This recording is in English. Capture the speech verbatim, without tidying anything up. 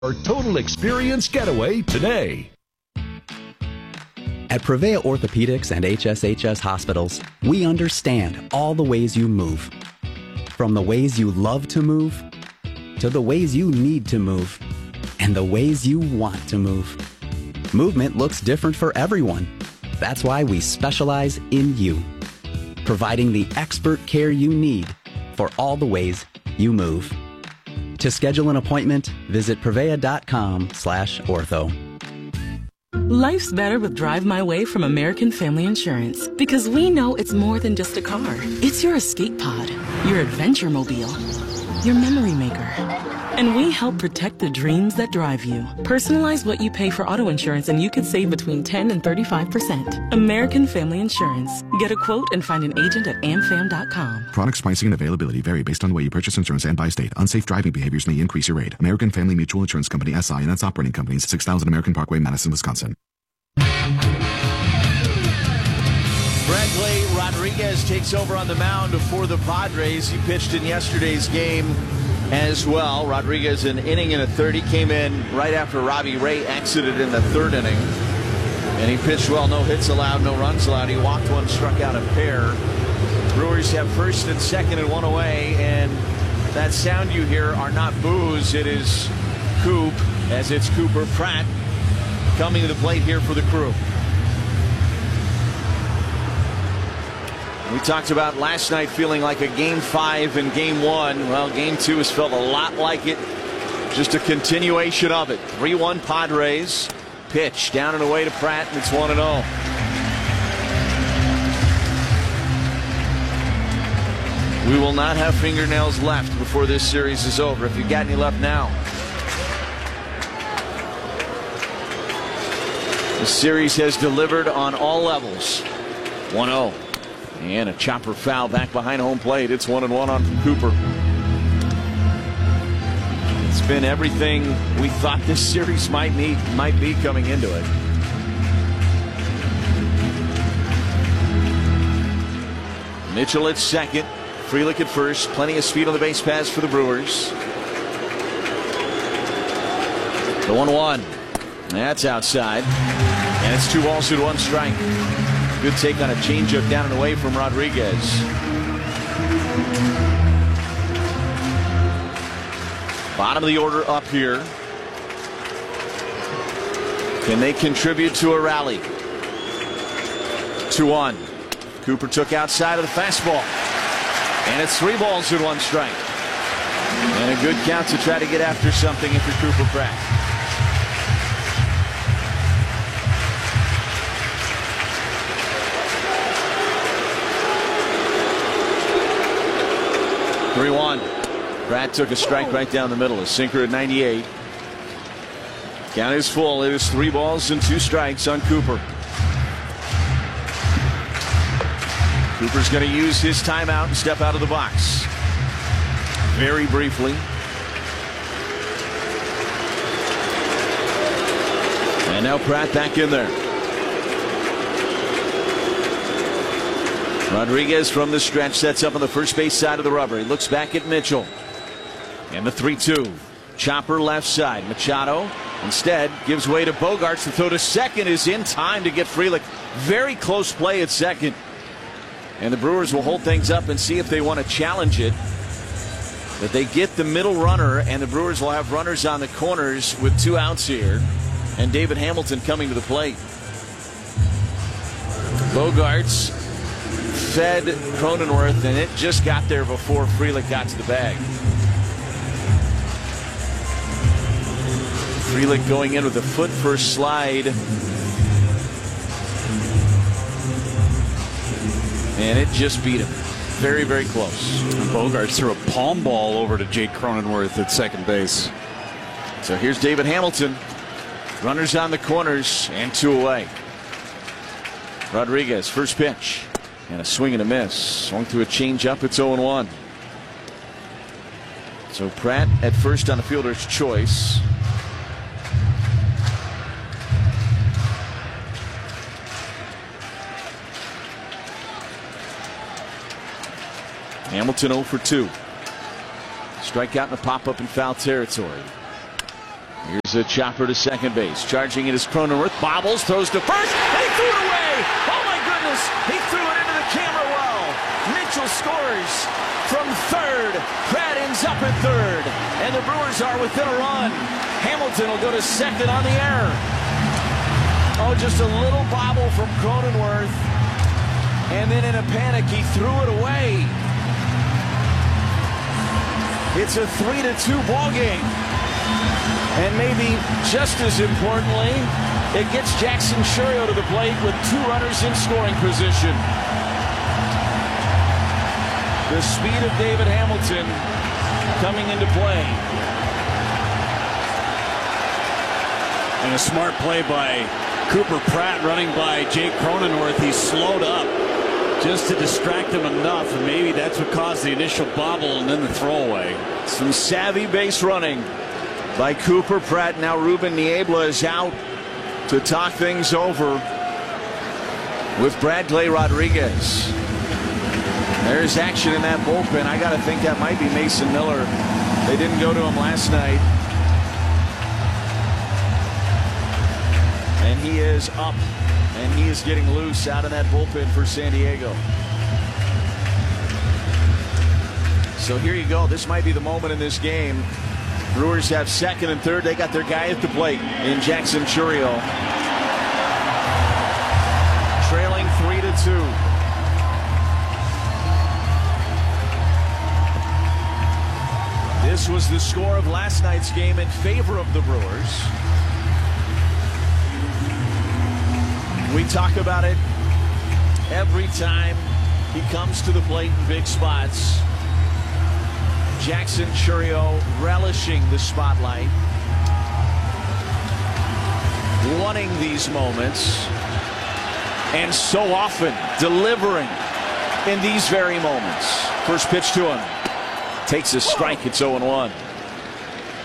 Our total experience getaway today. At Prevea Orthopedics and H S H S hospitals, we understand all the ways you move. From the ways you love to move, to the ways you need to move, and the ways you want to move. Movement looks different for everyone. That's why we specialize in you, providing the expert care you need for all the ways you move. To schedule an appointment, visit prevea.com slash ortho. Life's better with Drive My Way from American Family Insurance, because we know it's more than just a car. It's your escape pod, your adventure mobile, your memory maker. And we help protect the dreams that drive you. Personalize what you pay for auto insurance and you could save between ten and thirty-five percent. American Family Insurance. Get a quote and find an agent at am fam dot com. Products, pricing, and availability vary based on the way you purchase insurance and by state. Unsafe driving behaviors may increase your rate. American Family Mutual Insurance Company, S I and its operating companies, six thousand American Parkway, Madison, Wisconsin. Bradley Rodriguez takes over on the mound for the Padres. He pitched in yesterday's game as well. Rodriguez, an inning and a third. He came in right after Robbie Ray exited in the third inning. And he pitched well. No hits allowed, no runs allowed. He walked one, struck out a pair. Brewers have first and second and one away. And that sound you hear are not boos. It is Coop, as it's Cooper Pratt coming to the plate here for the Crew. We talked about last night feeling like a game five and game one. Well, game two has felt a lot like it. Just a continuation of it. three one Padres. Pitch down and away to Pratt, and it's one and oh. We will not have fingernails left before this series is over. If you've got any left now. The series has delivered on all levels. one oh. And a chopper foul back behind home plate. It's one and one on from Cooper. It's been everything we thought this series might need, might be coming into it. Mitchell at second. Frelick at first. Plenty of speed on the base pass for the Brewers. The one one. That's outside. And it's two balls to one strike. Good take on a changeup down and away from Rodriguez. Bottom of the order up here. Can they contribute to a rally? two one. Cooper took outside of the fastball. And it's three balls and one strike. And a good count to try to get after something if you're Cooper Pratt. three one. Pratt took a strike right down the middle. A sinker at ninety-eight. Count is full. It is three balls and two strikes on Cooper. Cooper's going to use his timeout and step out of the box. Very briefly. And now Pratt back in there. Rodriguez from the stretch sets up on the first base side of the rubber. He looks back at Mitchell. And the three two. Chopper left side. Machado instead gives way to Bogaerts. The throw to second is in time to get Frelick. Very close play at second. And the Brewers will hold things up and see if they want to challenge it. But they get the middle runner, and the Brewers will have runners on the corners with two outs here. And David Hamilton coming to the plate. Bogaerts fed Cronenworth, and it just got there before Frelick got to the bag. Frelick going in with a foot first slide. And it just beat him. Very, very close. And Bogaerts threw a palm ball over to Jake Cronenworth at second base. So here's David Hamilton. Runners on the corners and two away. Rodriguez, first pitch. And a swing and a miss. Swung through a changeup. It's oh and one. So Pratt at first on the fielder's choice. Hamilton oh for two. Strikeout and a pop up in foul territory. Here's a chopper to second base. Charging it is Cronenworth. Bobbles, throws to first. He threw it away. Oh my goodness. He threw it into the camera well. Mitchell scores from third. Pratt ends up at third. And the Brewers are within a run. Hamilton will go to second on the error. Oh, just a little bobble from Cronenworth. And then in a panic, he threw it away. It's a three to two ball game. And maybe just as importantly, it gets Jackson Chourio to the plate with two runners in scoring position. The speed of David Hamilton coming into play. And a smart play by Cooper Pratt running by Jake Cronenworth. He slowed up just to distract him enough, and maybe that's what caused the initial bobble and then the throwaway. Some savvy base running by Cooper Pratt. Now Ruben Niebla is out to talk things over with Bradley Rodriguez. There's action in that bullpen. I got to think that might be Mason Miller. They didn't go to him last night. And he is up, and he is getting loose out in that bullpen for San Diego. So here you go. This might be the moment in this game. Brewers have second and third. They got their guy at the plate in Jackson Chourio. Trailing three to two. This was the score of last night's game in favor of the Brewers. We talk about it every time he comes to the plate in big spots. Jackson Chourio relishing the spotlight, wanting these moments, and so often delivering in these very moments. First pitch to him. Takes a strike. It's oh and one.